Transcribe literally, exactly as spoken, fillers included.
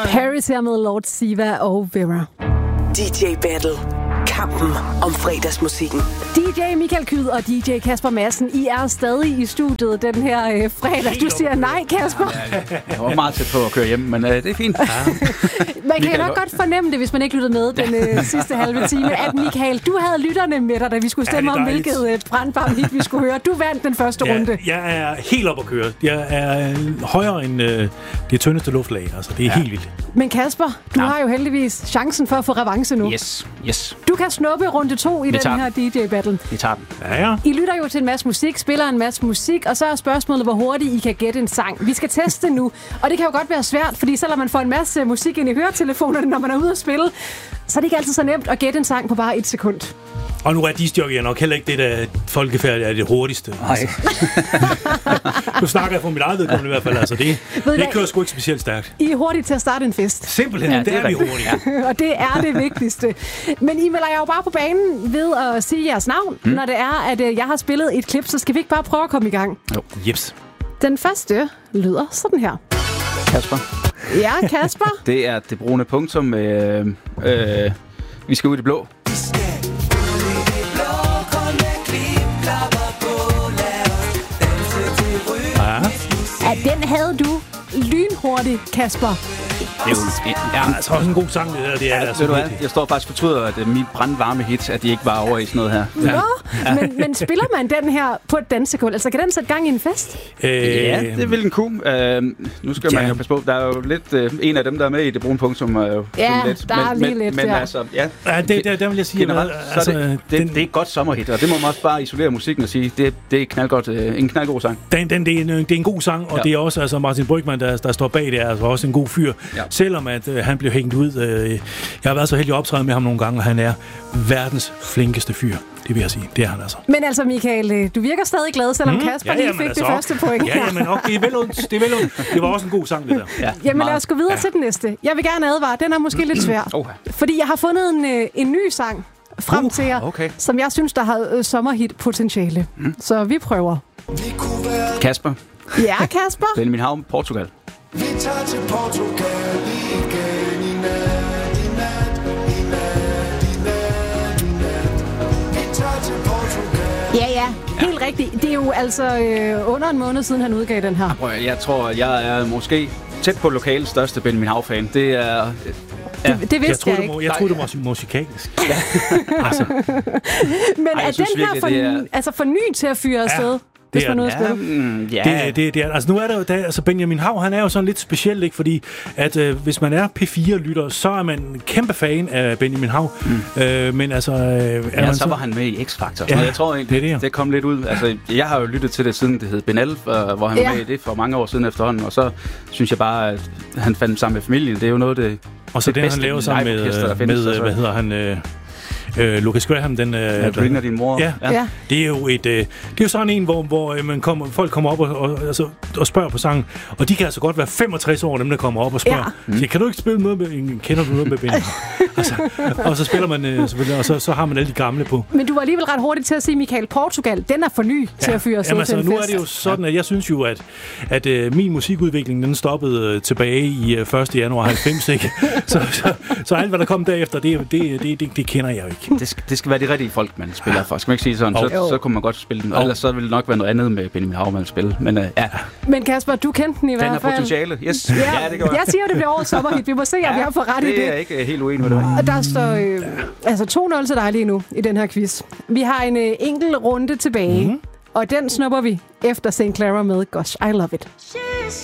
Paris her med Lord Siva og Vera. D J Battle. Kampen om fredagsmusikken. D J Michael Kyed og D J Kasper Madsen, I er stadig i studiet den her øh, fredag. Du siger nej, Kasper. Jeg var meget tæt på at køre hjem, men øh, det er fint. Ja. Man kan nok godt fornemme det, hvis man ikke lyttede med den øh, sidste halve time, at Michael, du havde lytterne med dig, da vi skulle stemme ja, om, hvilket øh, brandbarn hit vi skulle høre. Du vandt den første ja, runde. Jeg er helt op at køre. Jeg er højere end øh, det tyndeste luftlag. Altså, det er ja. helt vildt. Men Kasper, du ja. har jo heldigvis chancen for at få revanche nu. Yes, yes. Du kan snuppe runde to i vi den her D J-battle. Vi tager den. Ja, ja. I lytter jo til en masse musik, spiller en masse musik, og så er spørgsmålet, hvor hurtigt I kan gætte en sang. Vi skal teste nu, og det kan jo godt være svært, fordi selvom man får en masse musik ind i høretelefonerne, når man er ude at spille, så er det ikke altid så nemt at gætte en sang på bare et sekund. Og nu er discjockeyer nok heller ikke det, der folkefærd er det hurtigste. Nej. Nu snakker jeg fra mit eget vedkommende i hvert fald. Altså, det det kører sgu ikke specielt stærkt. I er hurtigt til at starte en fest. Simpelthen, ja, det, det er, er vi hurtigt. Ja. Og det er det vigtigste. Men I melder jo bare på banen ved at sige jeres navn. Hmm. Når det er, at jeg har spillet et klip, så skal vi ikke bare prøve at komme i gang. Jo, jeps. Den første lyder sådan her. Kasper. Ja, Kasper. Det er det brune punktum. Øh, øh, vi skal ud i det blå. Ja, den havde du lynhurtigt, Kasper. Det er jo ja, altså også en god sang, det der. Det er ja, altså ved du hvad? Jeg står faktisk fortryder, at mit brandvarme hit, at de ikke var over i sådan noget her. Ja. Nå, ja. men, men spiller man den her på et dansegulv? Altså, kan den sætte gang i en fest? Øh, ja, det vil den kunne. Uh, nu skal man ja. jo passe på. Der er jo lidt uh, en af dem, der er med i det brune punktum. Uh, ja, lidt. der er men, lige men, lidt, men, ja. altså, ja. ja det, det, det vil jeg sige. Generelt, altså, det, det, den, det er et godt sommerhit, og det må man også bare isolere musikken og sige, det, det er knaldgodt, uh, en knaldgod sang. Den, den, det, er en, det er en god sang, og ja. det er også altså Martin Brygmann, der, der står bag det, er altså også en god fyr. Ja. Selvom at uh, han blev hængt ud. Uh, jeg har været så heldig at optræde med ham nogle gange, og han er verdens flinkeste fyr. Det vil jeg sige. Det er han altså. Men altså, Michael, du virker stadig glad, selvom mm, Kasper ja, lige fik altså, det første point. Ja, jamen, okay, det er vel ondt. Det er vel ondt. Det var også en god sang, det der. Ja, jamen, lad os gå videre ja. til den næste. Jeg vil gerne advare. Den er måske lidt svær. Oh. Fordi jeg har fundet en, en ny sang frem uh, til jer, okay. som jeg synes, der har øh, sommerhit-potentiale. Mm. Så vi prøver. Kasper. Ja, Kasper. Benjamin Hav, Portugal. Vi tager til Portugal igen i nat, i nat, i nat, i nat, i nat. Vi tager til Portugal. Ja, ja. Helt rigtigt. Det er jo altså øh, under en måned siden, han udgav den her. Jeg, jeg tror, jeg er måske tæt på lokal største Benjamin Hav-fan. Det er... Ja. Det, det vidste jeg, troede, jeg ikke. Du, jeg troede, det var musikalsk. Ja. altså. Men Ej, er den her for, er... altså for ny til at fyre afsted? Ja. Hvis man det er ja, mm, yeah. det, det, det er, altså nu er der jo, der, altså Benjamin Hav, han er jo sådan lidt speciel, ikke? Fordi at øh, hvis man er P fire-lytter, så er man en kæmpe fan af Benjamin Hav. Mm. Øh, men altså... Øh, ja, man så, så var han med i X-Factor. Ja, jeg tror egentlig, det, det, det kom lidt ud. Altså, jeg har jo lyttet til det siden det hed Ben Elf, hvor han ja. var med i det for mange år siden efterhånden. Og så synes jeg bare, at han fandt sammen med familien. Det er jo noget, det Og så det, den, han laver sammen med, med, med hvad hedder han... Øh, Øh, Lucas Graham, den... Øh, ja, du ligner din mor. Ja, ja. Det er jo et... Øh, det er jo sådan en, hvor, hvor øh, man kommer, folk kommer op og, og, altså, og spørger på sangen, og de kan altså godt være femogtres år, dem der kommer op og spørger. Ja. Mm. Så, kan du ikke spille noget med... Kender du noget med Ben? altså, og så spiller man øh, selvfølgelig, og så, så har man alle de gamle på. Men du var alligevel ret hurtigt til at sige, Michael, Portugal, den er for ny ja. til at fyre sig altså, til en nu fest. er det jo sådan, at jeg synes jo, at, at øh, min musikudvikling, den stoppede øh, tilbage i øh, første januar halvfems, ikke? så, så, så alt, hvad der kom derefter, det, det, det, det, det kender jeg jo ikke. Det skal, det skal være de rigtige folk, man spiller for. Skal man ikke sige sådan? Så, så kunne man godt spille den. Ellers så ville det nok være noget andet med Benjamin Hav, man spille. Men uh, ja. Men Kasper, du kendte den i den hvert fald. Den har potentiale. Yes. Ja, ja, det går. Jeg siger, det bliver årets sommerhit. Vi må se, om ja, vi har fået ret i det. Det er jeg ikke helt uenig med dig. Og der står øh, altså to nul til dig lige nu i den her quiz. Vi har en øh, enkelt runde tilbage. Mm-hmm. Og den snupper vi efter Saint Clara med Gosh, I Love It.